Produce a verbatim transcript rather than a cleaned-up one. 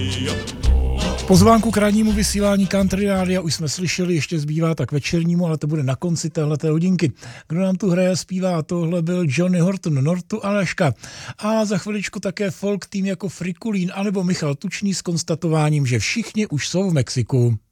Pozvánku k rannímu vysílání Country Rádia už jsme slyšeli, ještě zbývá tak večernímu, ale to bude na konci téhleté hodinky. Kdo nám tu hraje zpívá, tohle byl Johnny Horton, Nortu Aleška. A za chviličku také folk tým jako Frikulín anebo Michal Tučný s konstatováním, že všichni už jsou v Mexiku.